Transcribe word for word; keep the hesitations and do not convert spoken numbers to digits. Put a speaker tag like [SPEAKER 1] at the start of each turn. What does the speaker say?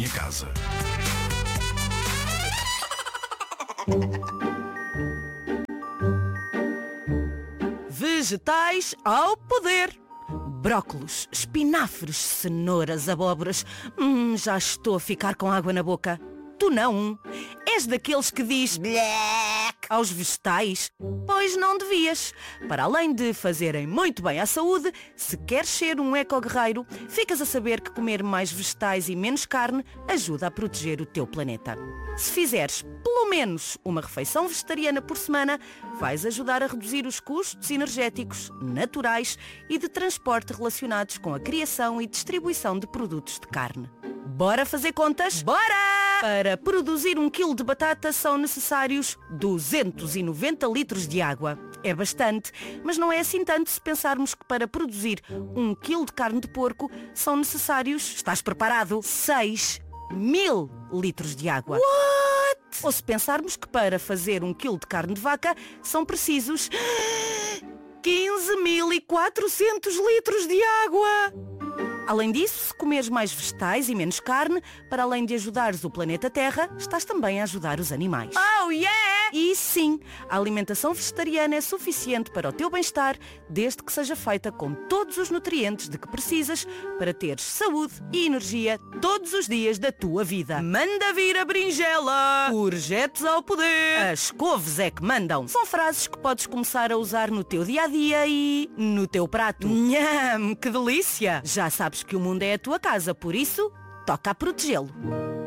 [SPEAKER 1] minha casa.
[SPEAKER 2] Vegetais ao poder. Brócolos, espinafres, cenouras, abóboras. Hum, já estou a ficar com água na boca. Tu não. És daqueles que diz blec aos vegetais? Pois não devias. Para além de fazerem muito bem à saúde, se queres ser um eco-guerreiro, ficas a saber que comer mais vegetais e menos carne ajuda a proteger o teu planeta. Se fizeres pelo menos uma refeição vegetariana por semana, vais ajudar a reduzir os custos energéticos, naturais e de transporte relacionados com a criação e distribuição de produtos de carne. Bora fazer contas? Bora! Para produzir um quilo de batata são necessários duzentos e noventa litros de água. É bastante, mas não é assim tanto se pensarmos que para produzir um quilo de carne de porco são necessários, estás preparado, seis mil litros de água. What? Ou se pensarmos que para fazer um quilo de carne de vaca são precisos quinze mil e quatrocentos litros de água. Além disso, se comeres mais vegetais e menos carne, para além de ajudares o planeta Terra, estás também a ajudar os animais. Oh, yeah! E sim, a alimentação vegetariana é suficiente para o teu bem-estar, desde que seja feita com todos os nutrientes de que precisas para teres saúde e energia todos os dias da tua vida. Manda vir a berinjela! Urgetes ao poder! As couves é que mandam! São frases que podes começar a usar no teu dia-a-dia e no teu prato. Nham, que delícia! Já sabes que o mundo é a tua casa, por isso, toca a protegê-lo.